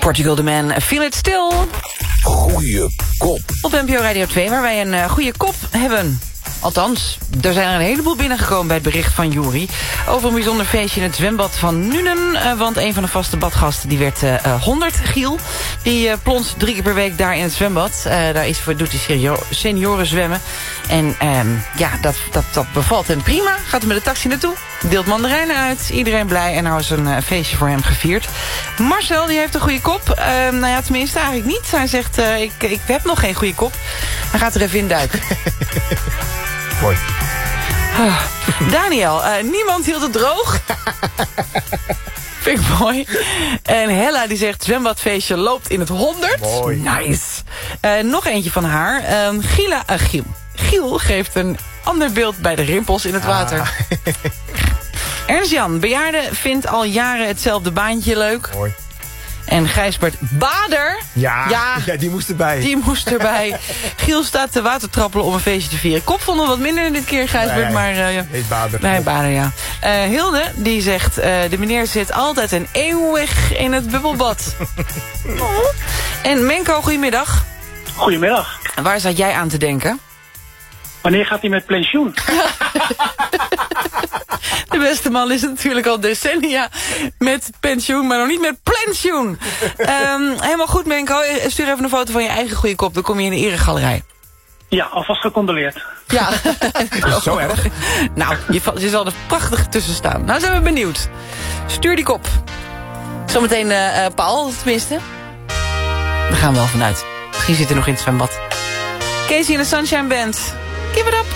Portugal The Man, Feel It Still. Goeie kop. Op NPO Radio 2, waar wij een goede kop hebben. Althans, er zijn er een heleboel binnengekomen bij het bericht van Juri over een bijzonder feestje in het zwembad van Nuenen. Want een van de vaste badgasten die werd 100, Giel. Die plonst 3 keer per week daar in het zwembad. Daar doet hij senioren zwemmen. En dat bevalt hem prima. Gaat er met de taxi naartoe. Deelt mandarijnen uit. Iedereen blij. En nou is een feestje voor hem gevierd. Marcel, die heeft een goede kop. Tenminste eigenlijk niet. Hij zegt, ik heb nog geen goede kop. Hij gaat er even in duiken. Mooi. Daniel, niemand hield het droog. Vind ik mooi. En Hella die zegt, zwembadfeestje loopt in het 100. Mooi. Nice. Nog eentje van haar. Giel geeft een ander beeld bij de rimpels in het water. Ernst-Jan, bejaarde vindt al jaren hetzelfde baantje leuk. Mooi. En Gijsbert Bader. Ja, die moest erbij. Die moest erbij. Giel staat te watertrappelen om een feestje te vieren. Kop vonden we wat minder dit keer, Gijsbert. Nee, maar heet Bader. Nee, Bader, ja. Hilde, die zegt, de meneer zit altijd en eeuwig in het bubbelbad. En Menko, goedemiddag. Goedemiddag. Waar zat jij aan te denken? Wanneer gaat hij met pensioen? De beste man is natuurlijk al decennia met pensioen, maar nog niet met plansioen. Helemaal goed, Menko. Stuur even een foto van je eigen goede kop. Dan kom je in de eregalerij. Ja, alvast gecondoleerd. Ja. Zo erg? Nou, je zal er prachtig tussen staan. Nou zijn we benieuwd. Stuur die kop. Zometeen Paul, tenminste. Daar gaan we wel vanuit. Misschien zit hij nog in het zwembad. Casey en de Sunshine Band. Give it up.